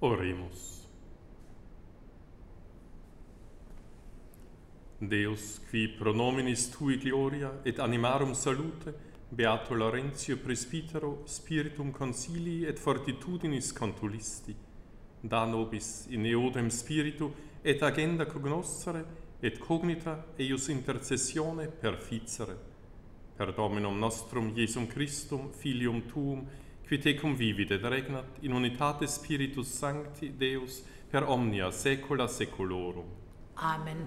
Oremus. Deus, qui pro nominis tui gloria et animarum salute, beato Laurentio presbytero, spiritum consilii et fortitudinis contulisti, da nobis in eodem spiritu et agenda cognoscere et cognita eius intercessione perficere. Per Dominum nostrum Iesum Christum, Filium Tuum, qui tecum vivit et regnat in unitate Spiritus Sancti Deus per omnia saecula saeculorum. Amen.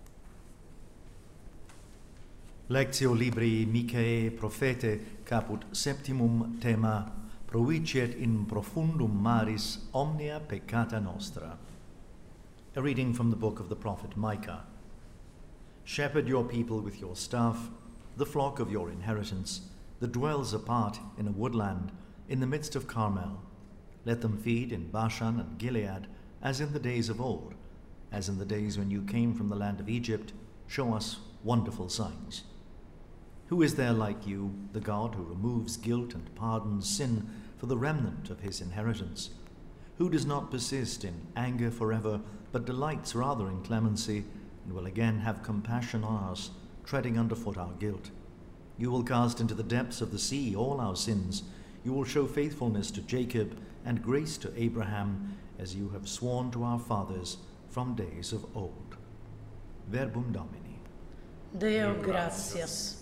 Lectio Libri Micae Prophete caput septimum tema Proiciet in profundum maris omnia peccata nostra. A reading from the book of the prophet Micah. Shepherd your people with your staff, the flock of your inheritance, that dwells apart in a woodland, in the midst of Carmel. Let them feed in Bashan and Gilead, as in the days of old, as in the days when you came from the land of Egypt. Show us wonderful signs. Who is there like you, the God who removes guilt and pardons sin for the remnant of his inheritance? Who does not persist in anger forever, but delights rather in clemency, and will again have compassion on us, treading underfoot our guilt? You will cast into the depths of the sea all our sins. You will show faithfulness to Jacob and grace to Abraham, as you have sworn to our fathers from days of old. Verbum Domini. Deo gratias.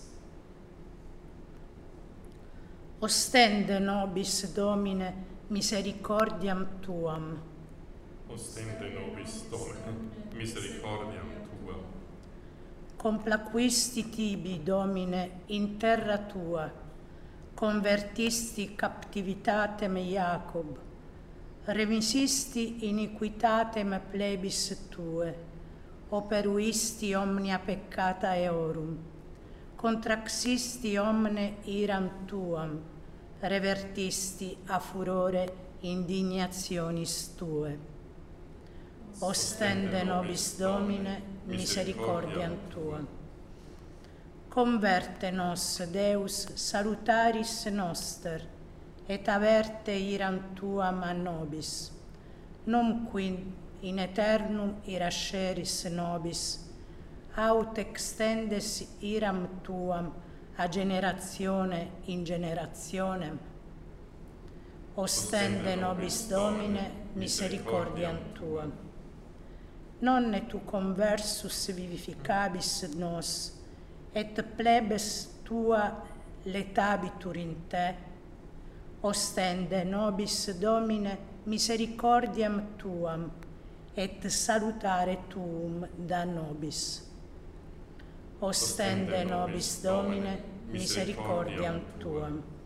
Ostende nobis, Domine, misericordiam Tuam. Ostende nobis, Domine, misericordiam Tuam. Complaquisti tibi, Domine, in terra Tua, convertisti captivitatem Iacob, remisisti iniquitatem plebis Tue, operuisti omnia peccata eorum, contraxisti omne iram Tuam, revertisti a furore indignationis Tue. Ostende nobis, Domine, misericordiam Tuam. Converte nos, Deus, salutaris noster, et averte iram Tuam a nobis, non quid in aeternum irasceris nobis, aut extendes iram Tuam a generatione in generationem. Ostende nobis, Domine, misericordiam Tuam. Nonne tu conversus vivificabis nos, et plebes Tua letabitur in Te. Ostende nobis, Domine, misericordiam Tuam, et salutare Tuum da nobis. Ostende nobis, Domine, misericordiam Tuam.